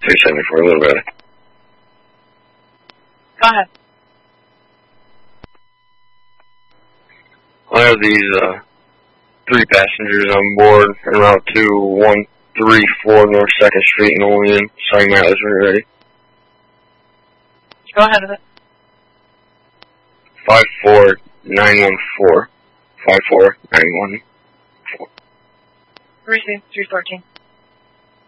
374, a little bit. Go ahead. I have these 3 passengers on board en route to 134 North 2nd Street in Olean. Sorry, Matt, when you're ready. Go ahead with it. 54914. 54914. Receive 314.